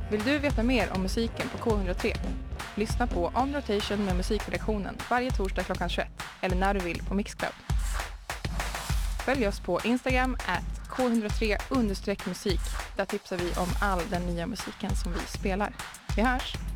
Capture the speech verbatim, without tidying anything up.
Vill du veta mer om musiken på K one oh three? Lyssna på On Rotation med musikredaktionen varje torsdag klockan tjugoett eller när du vill på Mixcloud. Följ oss på Instagram at K one oh three understreck musik. Där tipsar vi om all den nya musiken som vi spelar. Vi hörs!